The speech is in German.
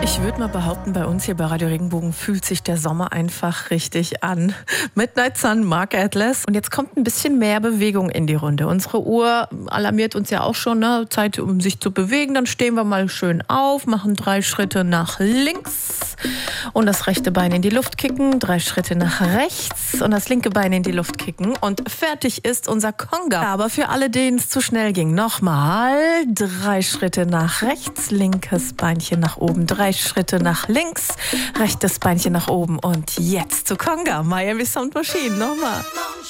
Ich würde mal behaupten, bei uns hier bei Radio Regenbogen fühlt sich der Sommer einfach richtig an. Midnight Sun, Mark Atlas. Und jetzt kommt ein bisschen mehr Bewegung in die Runde. Unsere Uhr alarmiert uns ja auch schon, ne? Zeit, um sich zu bewegen. Dann stehen wir mal schön auf, machen 3 Schritte nach links und das rechte Bein in die Luft kicken, 3 Schritte nach rechts und das linke Bein in die Luft kicken. Und fertig ist unser Conga. Aber für alle, denen es zu schnell ging, nochmal 3 Schritte nach rechts, linkes Beinchen nach oben, 3 Schritte nach links, rechtes Beinchen nach oben und jetzt zu Conga, Miami Sound Machine, nochmal.